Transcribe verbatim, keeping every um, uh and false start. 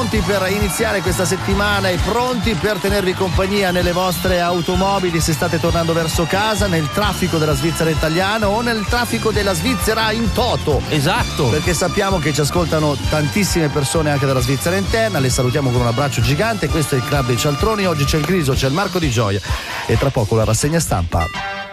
pronti per iniziare questa settimana e pronti per tenervi compagnia nelle vostre automobili se state tornando verso casa, nel traffico della Svizzera italiana o nel traffico della Svizzera in toto. Esatto. Perché sappiamo che ci ascoltano tantissime persone anche dalla Svizzera interna, le salutiamo con un abbraccio gigante. Questo è il Club dei Cialtroni, oggi c'è il Griso, c'è il Marco Di Gioia e tra poco la rassegna stampa.